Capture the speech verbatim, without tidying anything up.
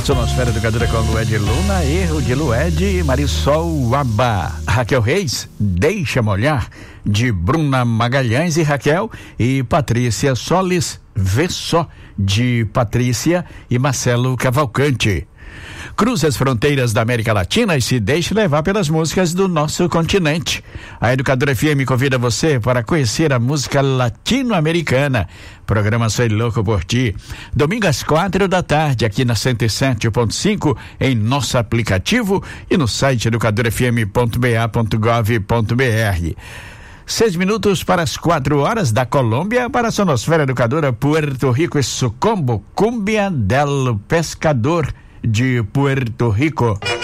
Sonosfera Educadora com Lued Luna, Erro de Lued, Marisol Abba, Raquel Reis, Deixa Molhar, de Bruna Magalhães e Raquel, e Patrícia Solis, Vê Só, de Patrícia e Marcelo Cavalcante. Cruze as fronteiras da América Latina e se deixe levar pelas músicas do nosso continente. A Educadora F M convida você para conhecer a música latino-americana. Programa Sou Louco por Ti. Domingo às quatro da tarde, aqui na cento e sete ponto cinco, em nosso aplicativo e no site educadora f m ponto b a ponto gov ponto b r. Seis minutos para as quatro horas da Colômbia, para a Sonosfera Educadora Puerto Rico e Sucombo, Cumbia del Pescador, de Puerto Rico.